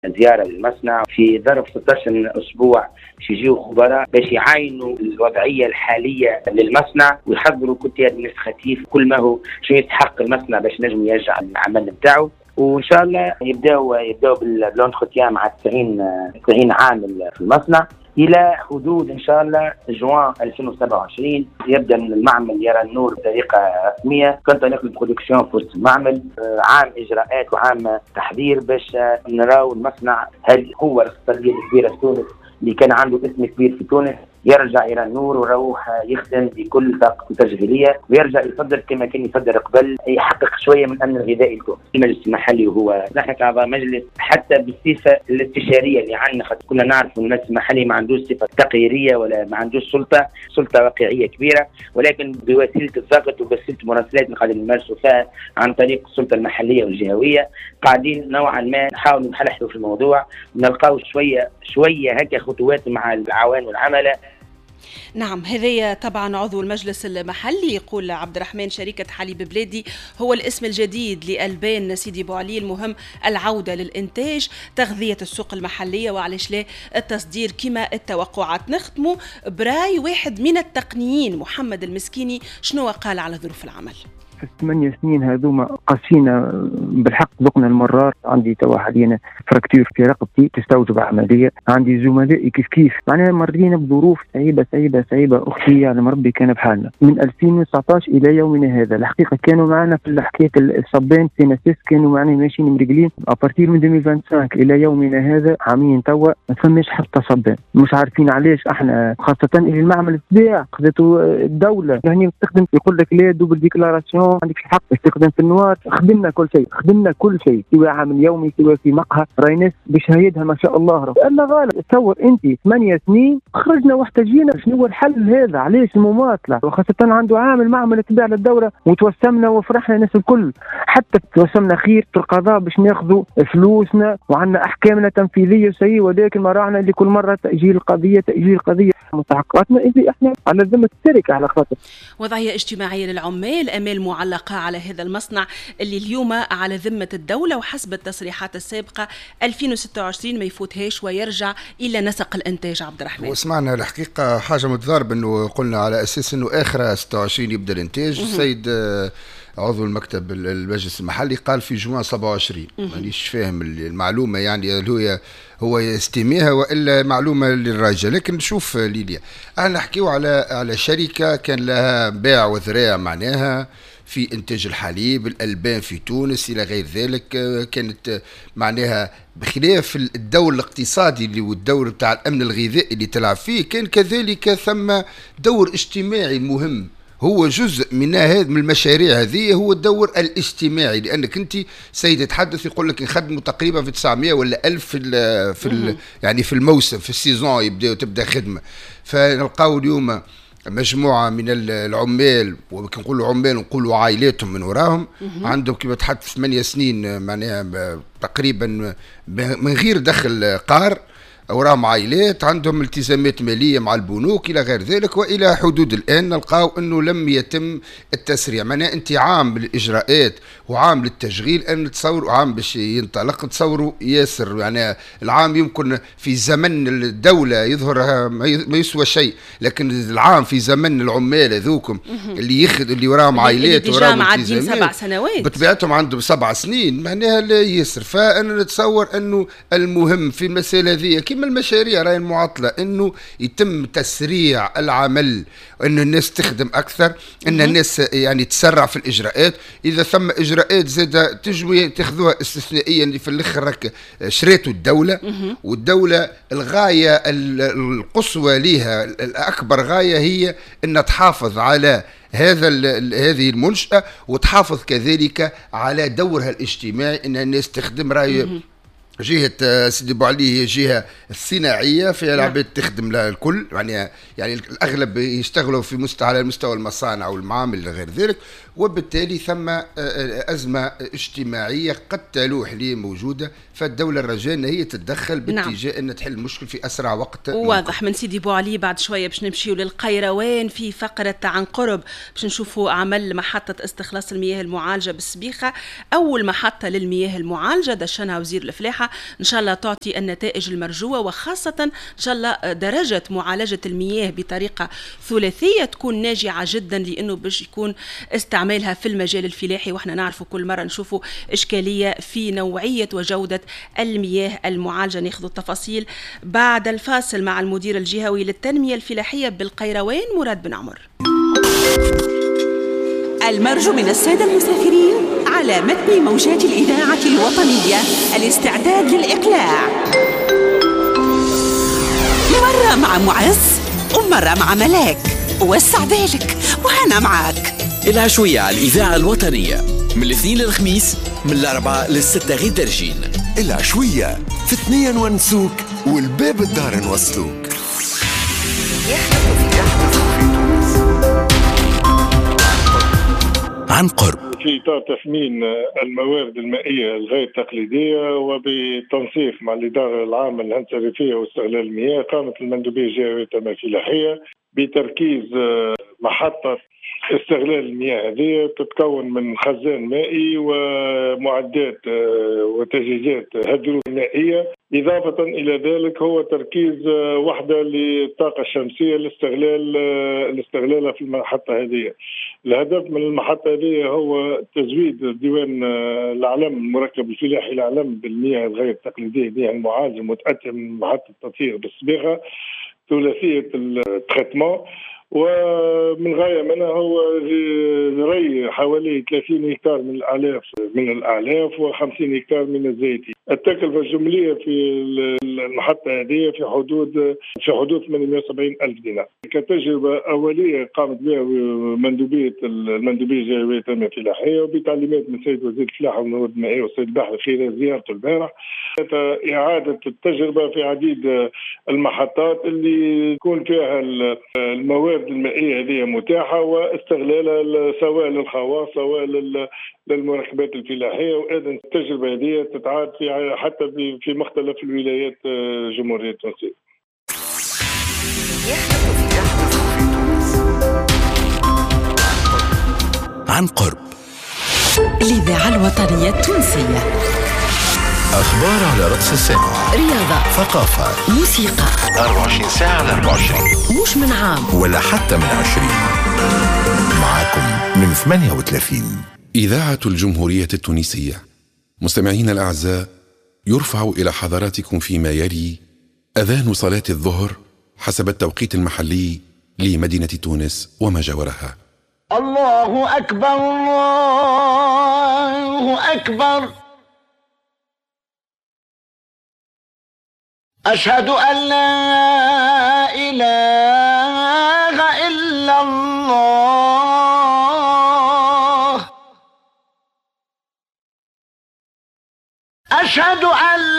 زياره للمصنع في ظرف 16 اسبوع يجيو خبراء باش يعاينوا الوضعيه الحاليه للمصنع ويحضروا كتاب نسختيف كل ما هو شو يستحق المصنع باش نجم يرجع العمل نتاعو. وان شاء الله يبداو بالانتروتيان مع 90 عامل في المصنع الى حدود ان شاء الله جوان 2027 يبدا المعمل يرى النور بطريقه رسميه. كنت طريقه البرودكسيون في وسط المعمل، عام اجراءات وعام تحضير باش نراو المصنع هل هو الاقتصاديه الكبيره في تونس اللي كان عنده اسم كبير في تونس يرجع الى النور ويروح يخدم بكل طاقته التشغيليه ويرجع يصدر كما كان يصدر قبل، يحقق شويه من الامن الغذائي لتونس. المجلس المحلي وهو نحن كاعضاء مجلس حتى بالصفه الاستشاريه اللي عندنا، خاطر كنا نعرف ان المجلس المحلي ما عندوش صفه تقريريه ولا ما عندوش سلطه واقعيه كبيره، ولكن بوسيله الضغط وبوسيله المراسلات اللي قاعدين نمارسوا فيها عن طريق السلطه المحليه والجهويه قاعدين نوعا ما نحاولوا نحلحلوا في الموضوع ونلقاو شويه هكا خطوات مع العوان والعملاء. نعم، هذا طبعا عضو المجلس المحلي يقول عبد الرحمن شركة حليب بلادي هو الاسم الجديد لألبان سيدي بوعلي، المهم العودة للإنتاج، تغذية السوق المحلية وعليش لا التصدير كما التوقعات. نختموا براي واحد من التقنيين محمد المسكيني، شنو قال على ظروف العمل؟ في 8 سنين هذوما قاسينا بالحق، ذقنا المرار. عندي توا حاليا فراكتور في رقبتي تستوجب عمليه، عندي زملائي كيف معناها مرينا بظروف صعيبه اختي يعني مربي كان بحالنا من 2019 الى يومنا هذا. الحقيقه كانوا معنا في حكايه الصبان سيناسيس كانوا معنا ماشيين مرقلين ابارتير من 2025 الى يومنا هذا عامين توا ما فماش حتى صبان. مش عارفين علاش احنا، خاصه اللي المعمل التباع خذته الدوله يعني تستخدم يقول لك لا دوبل ديكلاراسيون عندك الحق استخدام في النوار. خدمنا كل شيء سواء عمل يومي سواء في مقهى، راي ناس بشهايدها ما شاء الله. الا غالب تصور انت 8 سنين خرجنا واحتاجينا شنو هو الحل هذا؟ علاش المماطله؟ وخاصه عنده عامل معمل تباع للدوله وتوسمنا وفرحنا الناس الكل، حتى توسمنا خير في القضاء باش ناخذوا فلوسنا وعندنا احكامنا تنفيذيه سيئه، ولكن ما راعنا لكل مره تاجيل القضيه مستحقاتنا اللي احنا على ذمه الشركه. على خاطر وضعيه اجتماعيه للعمال، امال معلقه على هذا المصنع اللي اليوم على ذمه الدوله، وحسب التصريحات السابقه 2026 ما يفوتهاش ويرجع الى نسق الانتاج. عبد الرحمن، وسمعنا الحقيقه حاجه متضاربه انه قلنا على اساس انه اخر 26 يبدا الانتاج. السيد عضو المكتب المجلس المحلي قال في جوان 27. مانيش فاهم المعلومه يعني هو يستميها والا معلومه للراجل. لكن نشوف ليليا احنا نحكيو على شركه كان لها باع وذراع معناها في إنتاج الحليب الألبان في تونس إلى غير ذلك، كانت معناها بخلاف الدور الاقتصادي اللي والدور بتاع الأمن الغذائي اللي تلعب فيه، كان كذلك ثم دور اجتماعي مهم. هو جزء من المشاريع هذه هو الدور الاجتماعي، لأنك أنت سيد تحدث يقول لك نخدموا تقريبا في 900 ولا 1000 يعني في الموسم في السيزون تبدأ خدمة. فنلقاو اليوم مجموعة من العمال، وكنقولوا عمال نقولوا عائلاتهم من وراهم، عندهم كما تحدث 8 سنين معناها تقريبا من غير دخل قار، وراهم عائلات عندهم التزامات مالية مع البنوك إلى غير ذلك. وإلى حدود الآن نلقاو أنه لم يتم التسريع. معناها أنت عام بالإجراءات وعام للتشغيل، أن تصوروا عام باش ينطلق تصوروا ياسر. يعني العام يمكن في زمن الدولة يظهر ما يسوى شيء، لكن العام في زمن العمال هذوكم اللي وراهم عائلات وراهم معدين 7 سنوات بطبيعتهم عندهم 7 سنين معناها لا ياسر. فأنا نتصور أنه المهم في المسألة هذه كما المشاريع راهي المعطلة أنه يتم تسريع العمل، أن الناس تخدم أكثر، أن الناس يعني تسرع في الإجراءات. إذا ثم إجراءات زادة تجوا تاخذوها استثنائيا اللي في الآخر راك شريتوا الدولة، والدولة الغاية القصوى لها الأكبر غاية هي أن تحافظ على هذه المنشأة وتحافظ كذلك على دورها الاجتماعي، أن الناس تخدم. راي جهة سيدي بوعلي هي جهة صناعية فيها العباد تخدم لها الكل، يعني الأغلب يشتغلوا على مستوى المصانع والمعامل إلى غير ذلك، وبالتالي ثم أزمة اجتماعية قد تلوح لي موجودة. فالدولة الرجاء أن هي تتدخل باتجاه أن تحل المشكل في أسرع وقت. واضح من سيدي بوعلي. بعد شوية باش نمشيو للقيروان في فقرة عن قرب باش نشوفوا عمل محطة استخلاص المياه المعالجة بالسبيخة، أول محطة للمياه المعالجة دشنها وزير الفلاحة إن شاء الله تعطي النتائج المرجوة، وخاصة إن شاء الله درجة معالجة المياه بطريقة ثلاثية تكون ناجعة جدا، لأنه باش يكون استعمالها في المجال الفلاحي. وإحنا نعرفوا كل مرة نشوفوا إشكالية في نوعية وجودة المياه المعالجة. ناخذ التفاصيل بعد الفاصل مع المدير الجهوي للتنمية الفلاحية بالقيروان مراد بن عمر. المرجو من السادة المسافرين على متن موجات الإذاعة الوطنية الاستعداد للإقلاع، مرة مع معز ومرة مع ملاك. وسع بالك وأنا معاك. العشوية على الإذاعة الوطنية من الاثنين للخميس، من الأربعاء للستة غير درجين. العشوية في 2 ونسوك والباب الدار نوصلوك. عن قرب في إطار تثمين الموارد المائية الغير تقليدية وبالتنسيق مع الإدارة العامة للهندسة الريفية واستغلال المياه، قامت المندوبية الجهوية للتنمية الفلاحية بتركيز محطة استغلال المياه هذه تتكون من خزان مائي ومعدات وتجهيزات هيدرومائية. إضافة إلى ذلك هو تركيز وحدة للطاقة الشمسية لاستغلالها في المحطة هذه. الهدف من المحطة هذه هو تزويد ديوان الأعلام المركب الفلاحي الأعلام بالمياه الغير تقليدية، مياه المعالجة متأتية من محطة تطهير بالصباغة ثلاثية التريتمون، ومن غاية منها هو ري حوالي 30 هكتار من الأعلاف و50 هكتار من الزيتي. التكلفة الجملية في المحطة هذه في حدود 870 ألف دينار. كتجربة أولية قامت بها المندوبية الجهوية للتنمية الفلاحية وبتعليمات من السيد وزير الفلاحة والموارد المائية والسيد الباحث خلال زيارته البارح، إعادة التجربة في عديد المحطات اللي يكون فيها الموارد المائية هذه متاحة واستغلالها سواء للخواص سواء للمراكبات الفلاحية. وأيضا التجربة هذه تتعاد حتى في مختلف الولايات جمهورية التونسية. عن قرب الإذاعة الوطنية التونسية، أخبار على رأس الساعة، رياضة، ثقافة، موسيقى، 24 ساعة على 24 مش من عام ولا حتى من 20. معكم من 38. إذاعة الجمهورية التونسية. مستمعين الأعزاء، يرفع إلى حضراتكم فيما يلي أذان صلاة الظهر حسب التوقيت المحلي لمدينة تونس وما جاورها. الله أكبر الله أكبر، أشهد أن لا إله إلا الله، أشهد أن